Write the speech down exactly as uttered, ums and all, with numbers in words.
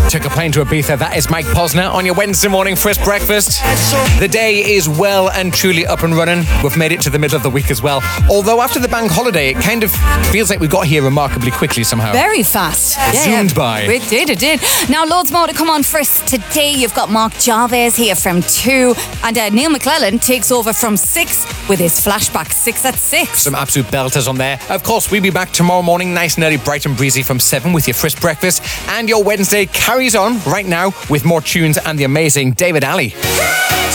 Took a plane to Ibiza. That is Mike Posner on your Wednesday morning Frisk Breakfast. The day is well and truly up and running. We've made it to the middle of the week as well. Although after the bank holiday, it kind of feels like we got here remarkably quickly somehow. Very fast. Yeah, Zoomed yeah. by. It did, it did. Now, loads more to come on first. Today, you've got Mark Jarvis here from two. And uh, Neil McClellan takes over from six with his flashback six at six. Some absolute belters on there. Of course, we'll be back tomorrow morning, nice and early, bright and breezy from seven with your Frisk Breakfast. And your Wednesday carries on right now with more tunes and the amazing David Alley.